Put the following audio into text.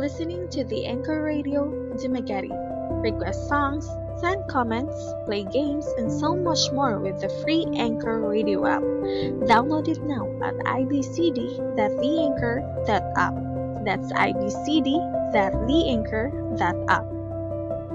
listening to the Anchor Radio Dumaguete. Request songs, send comments, play games, and so much more with the free Anchor Radio app. Download it now at ibcd.theanchor.app. That's ibcd.theanchor.app.